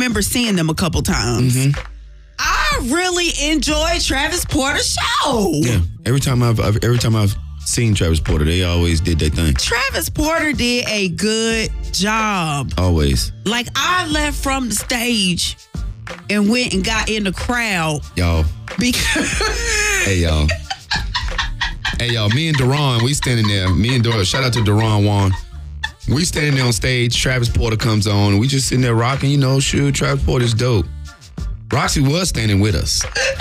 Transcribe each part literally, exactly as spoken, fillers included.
remember seeing them a couple times. Mm-hmm. I really enjoy Travis Porter's show. Yeah, every time I've, I've every time I've seen Travis Porter, they always did their thing. Travis Porter did a good job. Always. Like, I left from the stage and went and got in the crowd. Y'all. Because hey, y'all. Hey, y'all, me and Deron, we standing there. Me and Deron, shout out to Deron Juan. We standing there on stage. Travis Porter comes on, and we just sitting there rocking. You know, shoot, Travis Porter's dope. Roxy was standing with us.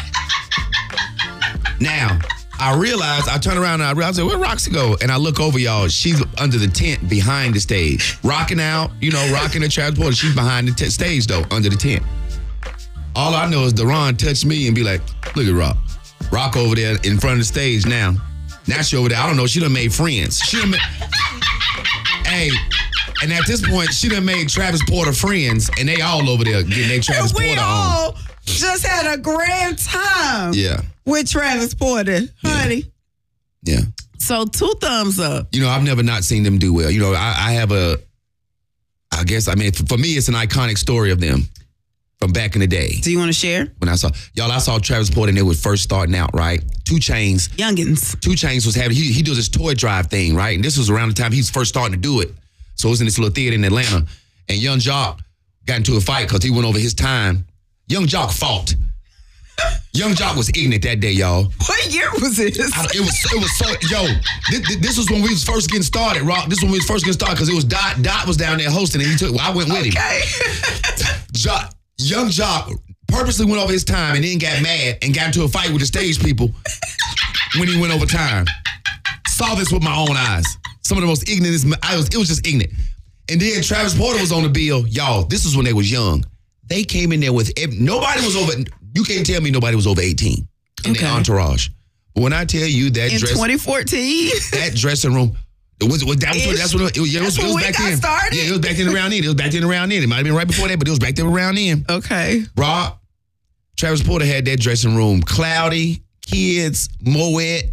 Now, I realized, I turn around and I realized, where Roxy go? And I look over, y'all. She's under the tent behind the stage. Rocking out, you know, rocking the Travis Porter. She's behind the t- stage, though, under the tent. All I know is Deron touched me and be like, look at Rock. Rock over there in front of the stage now. Now she over there, I don't know, she done made friends. She done made, hey, and at this point, she done made Travis Porter friends, and they all over there getting their Travis we Porter all on. Just had a grand time Yeah. with Travis Porter, honey. Yeah. So two thumbs up. You know, I've never not seen them do well. You know, I, I have a, I guess, I mean, for me, it's an iconic story of them from back in the day. Do you want to share? When I saw, y'all, I saw Travis Porter and they was first starting out, right? two Chainz. Youngins. two Chainz was having, he, he does this toy drive thing, right? And this was around the time he was first starting to do it. So it was in this little theater in Atlanta. And Young Jock got into a fight because he went over his time. Young Jock fought. Young Jock was ignorant that day, y'all. What year was this? I, it was it was so, yo, this, this was when we was first getting started, Rock. This was when we was first getting started because it was Dot. Dot was down there hosting and he took, well, I went with okay. him. Jock, Young Jock purposely went over his time and then got mad and got into a fight with the stage people when he went over time. Saw this with my own eyes. Some of the most ignorant, I was, it was just ignorant. And then Travis Porter was on the bill. Y'all, this is when they was young. They came in there with, nobody was over, you can't tell me nobody was over eighteen in okay. their entourage. But when I tell you that in dress. twenty fourteen That dressing room, it was, was, that was, Ish. that's what it was, it was, that's it was when back we got then. Started? Yeah, it was back then around then. It was back then around then. It might have been right before that, but it was back then around then. Okay. Rob, Travis Porter had that dressing room cloudy, kids, Moet,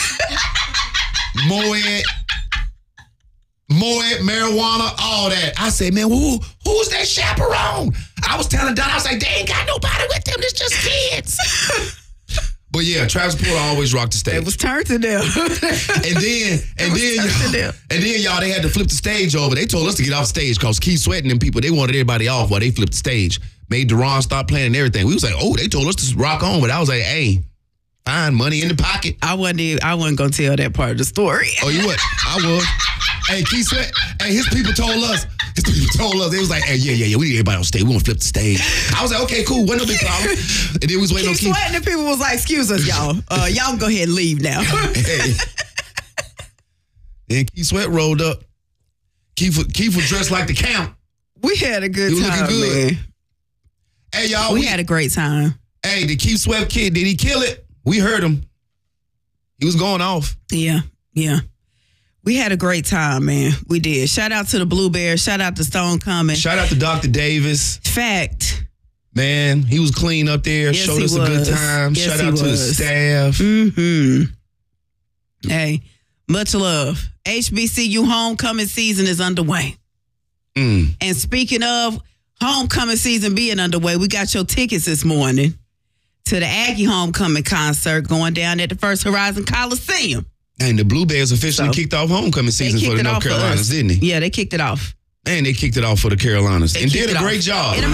Moet, Moet, marijuana, all that. I said, man, who who's that chaperone? I was telling Don, I was like, they ain't got nobody with them. It's just kids. But yeah, Travis Porter always rocked the stage. It was turned to them. and then, and then, y'all, and then y'all, they had to flip the stage over. They told us to get off stage because Keith Sweat and them people, they wanted everybody off while they flipped the stage. Made Deron stop playing and everything. We was like, oh, they told us to rock on, but I was like, hey, fine, money in the pocket. I wasn't, even, I wasn't gonna tell that part of the story. Oh, you would? I would. Hey, Keith Sweat, hey, his people told us. His people told us. They was like, hey, yeah, yeah, yeah, we need everybody on stage. We want to flip the stage. I was like, okay, cool, wasn't no big problem. And then we was waiting Keith on Keith. Sweat and the people was like, excuse us, y'all. Uh, y'all can go ahead and leave now. Hey. Then Keith Sweat rolled up. Keith, Keith was dressed like the Count. We had a good he was time, looking good. man. Hey, y'all. We, we had a great time. Hey, the Keith Sweat kid, did he kill it? We heard him. He was going off. Yeah, yeah. We had a great time, man. We did. Shout out to the Blue Bears. Shout out to Stone Coming. Shout out to Doctor Davis. Fact. Man, he was clean up there. Yes, showed us was. a good time. Yes, Shout out was. to the staff. Mm-hmm. Hey, much love. H B C U homecoming season is underway. Mm. And speaking of homecoming season being underway, we got your tickets this morning to the Aggie homecoming concert going down at the First Horizon Coliseum. And the Blue Bears officially So, kicked off homecoming season for the North Carolinas, didn't they? Yeah, they kicked it off. And they kicked it off for the Carolinas. They and did a off. great job. In a